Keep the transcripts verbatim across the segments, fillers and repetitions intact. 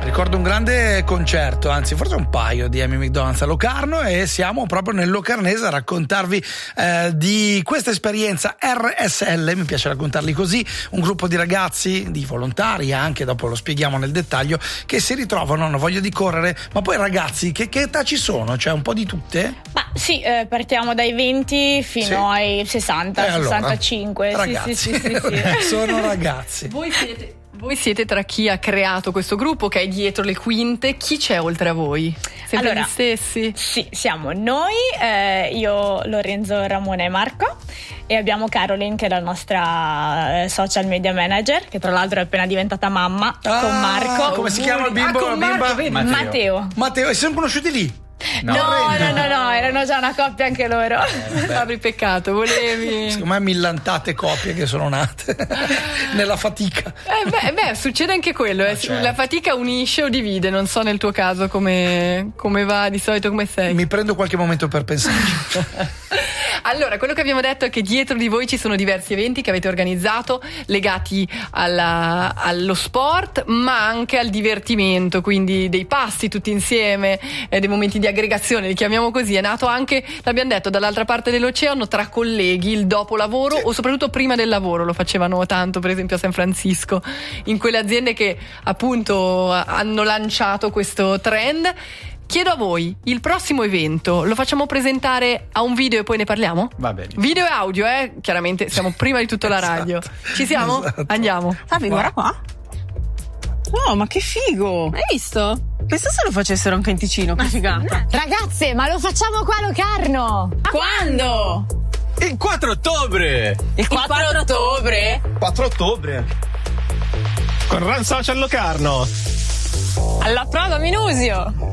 Ricordo un grande concerto, anzi forse un paio di Amy McDonald a Locarno, e siamo proprio nel locarnese a raccontarvi eh, di questa esperienza R S L, mi piace raccontarli così, un gruppo di ragazzi, di volontari anche, dopo lo spieghiamo nel dettaglio, che si ritrovano, hanno voglia di correre. Ma poi ragazzi, che, che età ci sono? Cioè un po' di tutte? Ma sì, eh, partiamo dai venti fino sì. ai sessanta, eh, allora, sessantacinque. Ragazzi, sì, sì, sì, sì, sì. sono ragazzi. Voi siete... Voi siete tra chi ha creato questo gruppo, che è dietro le quinte. Chi c'è oltre a voi? Sempre allora, gli stessi? Sì, siamo noi, eh, io, Lorenzo, Ramone e Marco, e abbiamo Caroline, che è la nostra eh, social media manager, che tra l'altro è appena diventata mamma, ah, con Marco. Come si chiama il bimbo? Ah, con la bimba? Marco, vedi? Matteo. Matteo. Matteo, e si sono conosciuti lì? No, no, no, no, no, erano già una coppia anche loro. Eh, Fabri, peccato, volevi. Secondo me millantate coppie che sono nate nella fatica. Eh beh, beh, succede anche quello, eh. certo. La fatica unisce o divide, non so nel tuo caso come, come va, di solito come sei. Mi prendo qualche momento per pensarci. Allora, quello che abbiamo detto è che dietro di voi ci sono diversi eventi che avete organizzato legati alla, allo sport, ma anche al divertimento, quindi dei passi tutti insieme, eh, dei momenti di aggregazione, li chiamiamo così. È nato anche, l'abbiamo detto, dall'altra parte dell'oceano, tra colleghi, il dopo lavoro sì. o soprattutto prima del lavoro. Lo facevano tanto, per esempio a San Francisco, in quelle aziende che appunto hanno lanciato questo trend. Chiedo a voi, il prossimo evento lo facciamo presentare a un video e poi ne parliamo? Va bene. Video e audio, eh? Chiaramente siamo prima di tutto la radio. Esatto. Ci siamo? Esatto. Andiamo. Fabio, guarda qua. Oh, ma che figo! Hai visto? Pensa se lo facessero anche in Ticino, che figata. Ragazze, ma lo facciamo qua a Locarno! Quando? Il quattro ottobre! Il quattro ottobre? quattro ottobre! Con Run Social Locarno! Alla prova, Minusio!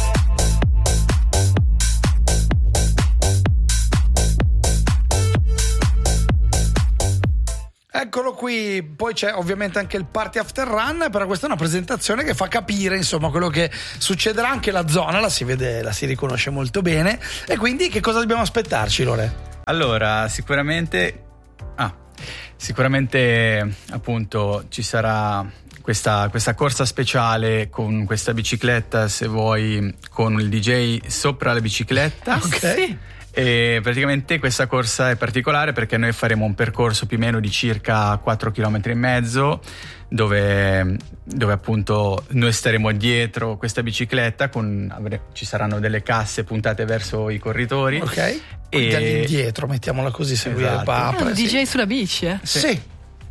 Eccolo qui, poi c'è ovviamente anche il Party After Run, però questa è una presentazione che fa capire insomma quello che succederà. Anche la zona la si vede, la si riconosce molto bene. E quindi che cosa dobbiamo aspettarci, Lore? Allora, sicuramente ah, sicuramente appunto ci sarà questa, questa corsa speciale con questa bicicletta, se vuoi, con il D J sopra la bicicletta. Ok. Sì. E praticamente questa corsa è particolare perché noi faremo un percorso più o meno di circa quattro chilometri e mezzo, dove, dove appunto noi staremo dietro questa bicicletta, con, avre, ci saranno delle casse puntate verso i corritori. Ok. E all'indietro, mettiamola così, seguire esatto. il Papa. Ah, un D J sì. sulla bici, eh? Sì. sì.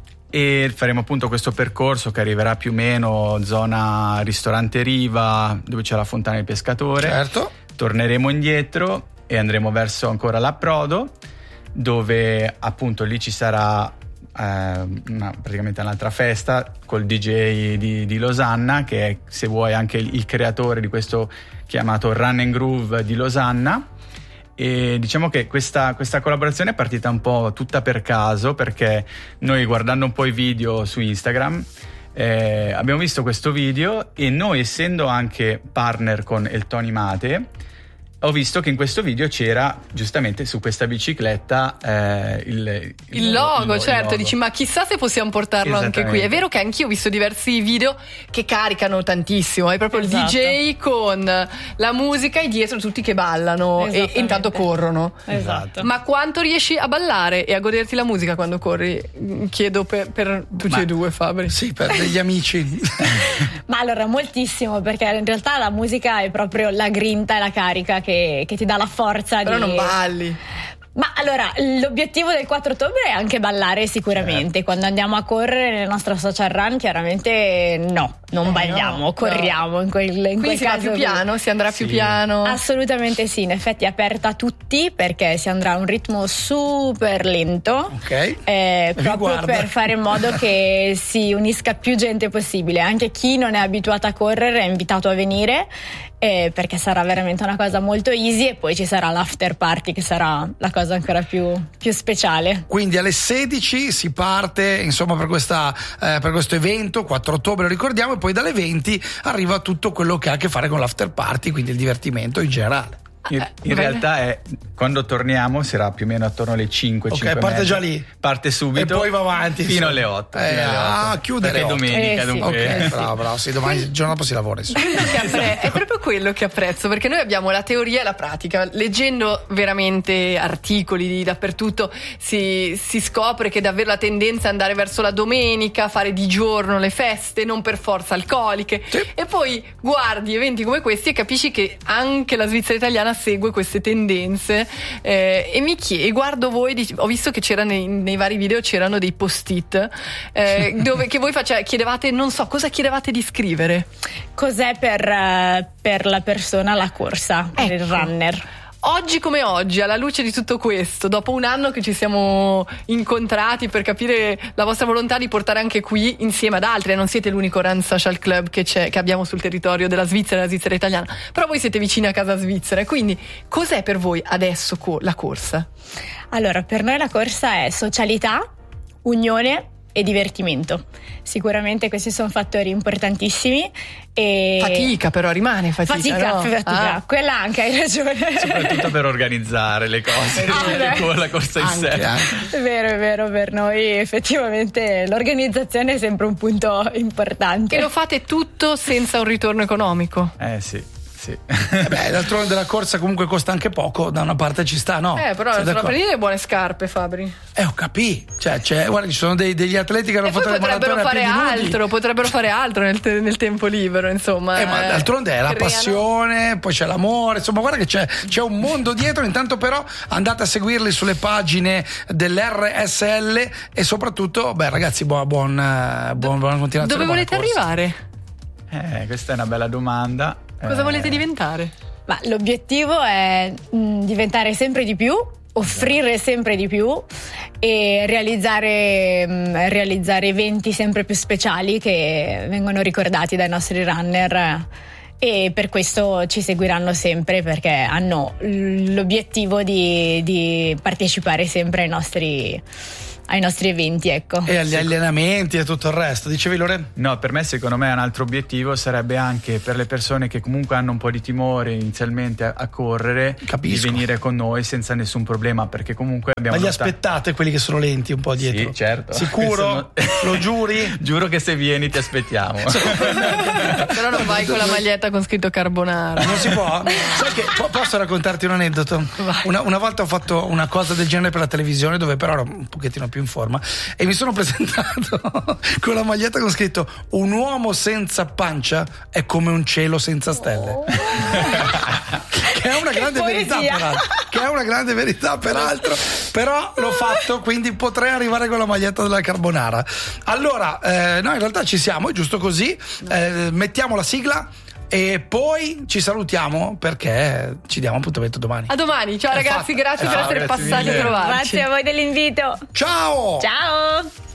E faremo appunto questo percorso che arriverà più o meno zona ristorante Riva, dove c'è la fontana del pescatore. Certo. Torneremo indietro e andremo verso ancora l'approdo, dove appunto lì ci sarà eh, una, praticamente un'altra festa col D J di, di Losanna, che è, se vuoi, anche il, il creatore di questo chiamato Run and Groove di Losanna. E diciamo che questa, questa collaborazione è partita un po' tutta per caso, perché noi, guardando un po' i video su Instagram, eh, abbiamo visto questo video, e noi, essendo anche partner con El Tony Mate, ho visto che in questo video c'era giustamente su questa bicicletta eh, il, il, il logo, il, certo, il logo. Dici, ma chissà se possiamo portarlo anche qui. È vero che anch'io ho visto diversi video che caricano tantissimo, è proprio esatto. il D J con la musica e dietro tutti che ballano e, e intanto corrono. Esatto. Ma quanto riesci a ballare e a goderti la musica quando corri? Chiedo per, per tutti ma, e due, Fabri. Sì, per degli amici. Ma allora, moltissimo, perché in realtà la musica è proprio la grinta e la carica che, che ti dà la forza. Però di... non balli. Ma allora, l'obiettivo del quattro ottobre è anche ballare sicuramente. Certo. Quando andiamo a correre nella nostra social run, chiaramente no, non eh, balliamo, no, corriamo no. in quel, in Quindi quel si caso. va più piano, si andrà sì. più piano? Assolutamente sì, in effetti è aperta a tutti, perché si andrà a un ritmo super lento, ok, eh, proprio per fare in modo che si unisca più gente possibile. Anche chi non è abituato a correre è invitato a venire, eh, perché sarà veramente una cosa molto easy, e poi ci sarà l'after party, che sarà la cosa ancora più, più speciale. Quindi alle sedici si parte, insomma, per, questa, eh, per questo evento, quattro ottobre lo ricordiamo, e poi dalle venti arriva tutto quello che ha a che fare con l'after party, quindi il divertimento in generale. In, in realtà è quando torniamo sarà più o meno attorno alle cinque. Ok, parte già lì. Parte subito. E poi va avanti fino alle otto. Eh, fino alle ah, otto. chiudere. Perché è domenica. Eh, sì. Dunque. Ok, bravo, bravo. Sì, domani, il giorno dopo si lavora. Sì. Che appre- è proprio quello che apprezzo, perché noi abbiamo la teoria e la pratica. Leggendo veramente articoli di dappertutto si, si scopre che davvero la tendenza è andare verso la domenica, fare di giorno le feste, non per forza alcoliche. Sì. E poi guardi eventi come questi e capisci che anche la Svizzera italiana segue queste tendenze. Eh, e mi chiedo, e guardo voi, dic- ho visto che c'era nei, nei vari video c'erano dei post-it eh, dove che voi face- chiedevate, non so, cosa chiedevate di scrivere? Cos'è per, eh, per la persona la corsa, per il Ecco. runner? Oggi come oggi, alla luce di tutto questo, dopo un anno che ci siamo incontrati per capire la vostra volontà di portare anche qui insieme ad altri, non siete l'unico Run Social Club che c'è, che abbiamo sul territorio della Svizzera e della Svizzera italiana, però voi siete vicini a casa svizzera, quindi cos'è per voi adesso co- la corsa? Allora, per noi la corsa è socialità, unione e divertimento. Sicuramente questi sono fattori importantissimi. E Fatica però rimane fatica, fatica, no? fatica. Ah. Quella anche, hai ragione. Soprattutto per organizzare le cose, Ah, beh. con la corsa in Anche, sé. anche. È vero, è vero, per noi effettivamente l'organizzazione è sempre un punto importante. E lo fate tutto senza un ritorno economico? Eh sì, sì. Eh beh, d'altronde la corsa comunque costa anche poco, da una parte ci sta, no? Eh, però Sei sono d'accordo? per dire buone scarpe, Fabri. Eh, ho capito. Cioè, c'è, guarda, ci sono dei, degli atleti che hanno E poi fatto le potrebbero maratone a fare piedi nudi. altro, potrebbero fare altro nel, te- nel tempo libero, insomma. Eh, ma d'altronde è la creano- passione, poi c'è l'amore, insomma, guarda che c'è, c'è un mondo dietro. Intanto, però, andate a seguirli sulle pagine dell'R S L e soprattutto, beh, ragazzi, buon, buon, eh, buon, buona continuazione. Dove buona volete corsa. arrivare? Eh, questa è una bella domanda. Cosa Eh, volete diventare? Ma l'obiettivo è mh, diventare sempre di più, offrire sempre di più e realizzare, mh, realizzare eventi sempre più speciali che vengono ricordati dai nostri runner. E per questo ci seguiranno sempre, perché hanno l'obiettivo di, di partecipare sempre ai nostri, ai nostri eventi, ecco. E agli allenamenti e tutto il resto. Dicevi, Lore? No, per me secondo me un altro obiettivo sarebbe anche per le persone che comunque hanno un po' di timore inizialmente a, a correre, Capisco. di venire con noi senza nessun problema, perché comunque abbiamo Ma li notato- aspettate quelli che sono lenti un po' dietro? Sì, certo. Sicuro? Questo no- Lo giuri? Giuro che se vieni ti aspettiamo. Però non vai con la maglietta con scritto carbonara. Non si può? Sai che po- posso raccontarti un aneddoto? Una, una volta ho fatto una cosa del genere per la televisione, dove però ero un pochettino più in forma, e mi sono presentato con la maglietta con scritto: un uomo senza pancia è come un cielo senza stelle. Oh. Che è una Che grande verità, poesia. peraltro. Che è una grande verità, peraltro. Però l'ho fatto, quindi potrei arrivare con la maglietta della carbonara. Allora, eh, noi in realtà ci siamo, è giusto così. Eh, mettiamo la sigla e poi ci salutiamo, perché ci diamo appuntamento domani. A domani, ciao È ragazzi, fatta. grazie Ciao, per essere grazie passati mille. a trovarci. Grazie a voi dell'invito. Ciao! Ciao!